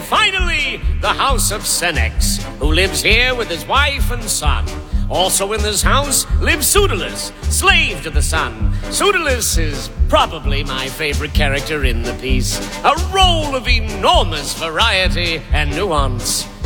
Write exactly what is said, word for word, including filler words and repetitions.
finally, the House of Senex, who lives here with his wife and son. Also in this house lives Pseudolus, slave to the sun. Pseudolus is probably my favorite character in the piece. A role of enormous variety and nuance.